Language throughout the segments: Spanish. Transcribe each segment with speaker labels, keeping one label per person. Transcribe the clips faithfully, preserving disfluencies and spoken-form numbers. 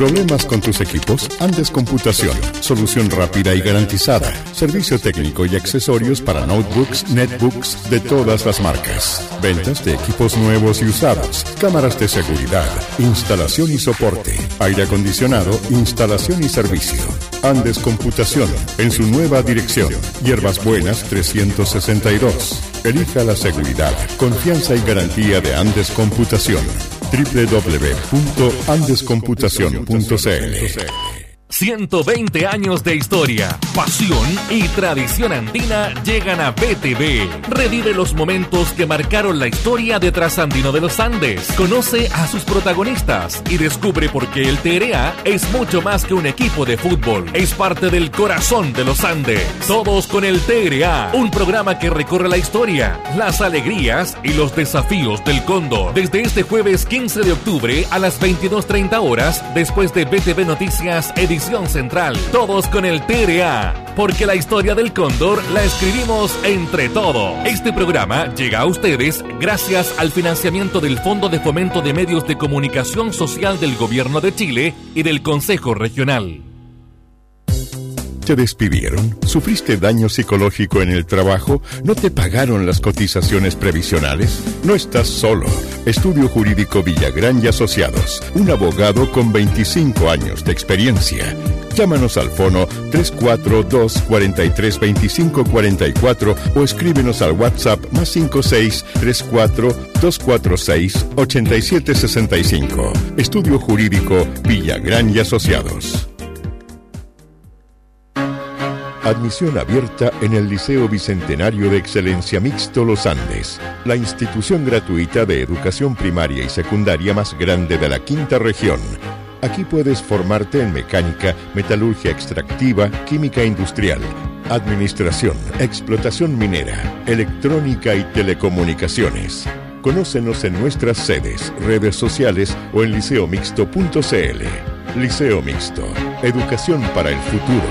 Speaker 1: ¿Problemas con tus equipos? Andes Computación. Solución rápida y garantizada. Servicio técnico y accesorios para notebooks, netbooks de todas las marcas. Ventas de equipos nuevos y usados. Cámaras de seguridad. Instalación y soporte. Aire acondicionado. Instalación y servicio. Andes Computación. En su nueva dirección. Hierbas Buenas trescientos sesenta y dos. Elija la seguridad, confianza y garantía de Andes Computación. doble u doble u doble u punto andes computación punto c l.
Speaker 2: ciento veinte años de historia, pasión y tradición andina llegan a B T V. Revive los momentos que marcaron la historia de Trasandino de los Andes. Conoce a sus protagonistas y descubre por qué el T R A es mucho más que un equipo de fútbol. Es parte del corazón de los Andes. Todos con el T R A, un programa que recorre la historia, las alegrías y los desafíos del Cóndor. Desde este jueves quince de octubre a las veintidós treinta horas, después de B T V Noticias Edición Central. Todos con el T R A, porque la historia del Cóndor la escribimos entre todos. Este programa llega a ustedes gracias al financiamiento del Fondo de Fomento de Medios de Comunicación Social del Gobierno de Chile y del Consejo Regional.
Speaker 1: ¿Te despidieron? ¿Sufriste daño psicológico en el trabajo? ¿No te pagaron las cotizaciones previsionales? No estás solo. Estudio Jurídico Villagrán y Asociados. Un abogado con veinticinco años de experiencia. Llámanos al fono tres cuatro dos, cuatro tres, dos cinco cuatro cuatro o escríbenos al WhatsApp más cinco seis tres cuatro dos cuatro seis ocho siete seis cinco. Estudio Jurídico Villagrán y Asociados. Admisión abierta en el Liceo Bicentenario de Excelencia Mixto Los Andes, la institución gratuita de educación primaria y secundaria más grande de la quinta región. Aquí puedes formarte en mecánica, metalurgia extractiva, química industrial, administración, explotación minera, electrónica y telecomunicaciones. Conócenos en nuestras sedes, redes sociales o en liceo mixto punto c l. Liceo Mixto, educación para el futuro.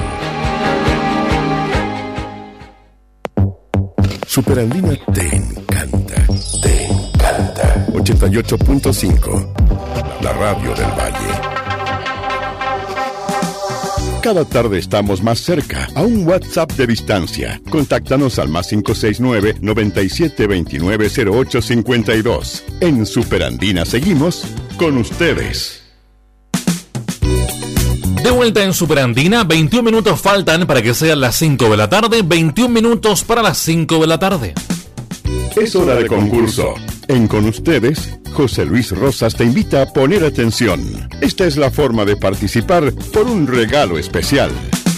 Speaker 1: Superandina te encanta, te encanta. ochenta y ocho punto cinco, la radio del Valle. Cada tarde estamos más cerca, a un WhatsApp de distancia. Contáctanos al más cinco seis nueve, noventa y siete veintinueve cero ocho cincuenta y dos. En Superandina seguimos con ustedes.
Speaker 2: De vuelta en Superandina, veintiún minutos faltan para que sean las cinco de la tarde, veintiún minutos para las cinco de la tarde.
Speaker 1: Es hora de concurso. En Con Ustedes, José Luis Rosas te invita a poner atención. Esta es la forma de participar por un regalo especial.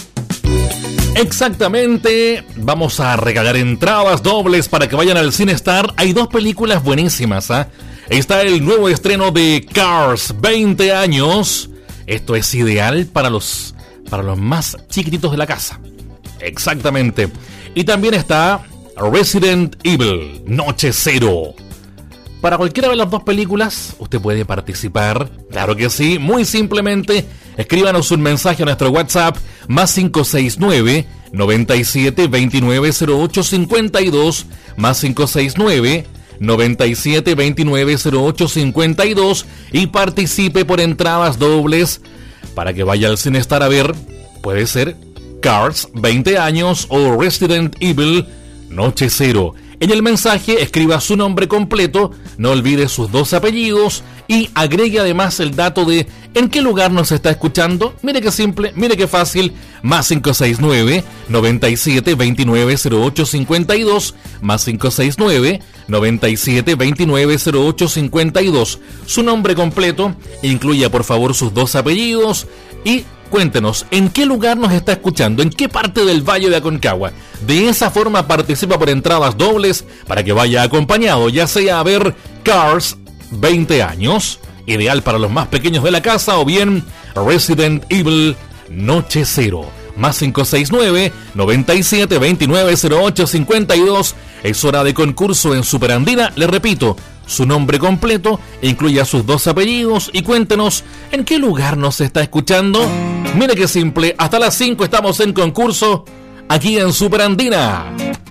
Speaker 2: Exactamente, vamos a regalar entradas dobles para que vayan al CineStar. Hay dos películas buenísimas, ¿eh? Está el nuevo estreno de Cars, veinte años. Esto es ideal para los, para los más chiquititos de la casa. Exactamente. Y también está Resident Evil, Noche Cero. Para cualquiera de las dos películas, usted puede participar. Claro que sí, muy simplemente. Escríbanos un mensaje a nuestro WhatsApp, más cinco seis nueve, noventa y siete veintinueve cero ocho cincuenta y dos, más cinco seis nueve, noventa y siete veintinueve cero ocho cincuenta y dos, y participe por entradas dobles para que vaya al CineStar a ver, puede ser Cars, veinte años o Resident Evil, Noche Cero. En el mensaje escriba su nombre completo, no olvide sus dos apellidos y agregue además el dato de en qué lugar nos está escuchando. Mire qué simple, mire qué fácil, más cinco seis nueve, noventa y siete veintinueve cero ocho cincuenta y dos, más cinco seis nueve, noventa y siete veintinueve cero ocho cincuenta y dos. Su nombre completo, incluya por favor sus dos apellidos y cuéntenos en qué lugar nos está escuchando, en qué parte del Valle de Aconcagua. De esa forma participa por entradas dobles para que vaya acompañado, ya sea a ver Cars, veinte años, ideal para los más pequeños de la casa, o bien Resident Evil, Noche Cero. Más cinco seis nueve, noventa y siete veintinueve cero ocho cincuenta y dos. Es hora de concurso en Superandina. Le repito, su nombre completo, incluya sus dos apellidos y cuéntenos en qué lugar nos está escuchando. Mire qué simple, hasta las cinco estamos en concurso aquí en Superandina.